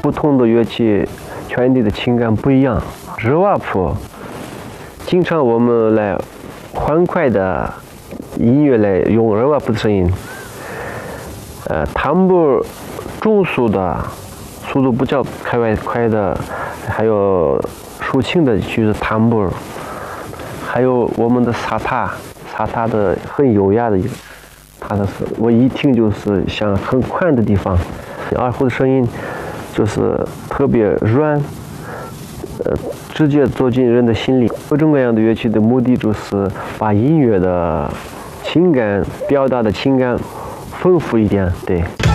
不同的乐器传递的情感不一样。热瓦普，经常我们来欢快的音乐来用热瓦普的声音。坦布中速的，速度比较快的，还有抒情的就是坦布，还有我们的萨塔的很优雅的一个，它的是我一听就是像很宽的地方。二胡的声音就是特别软，直接走进人的心里。各种各样的乐器的目的就是把音乐的情感表达的情感丰富一点，对。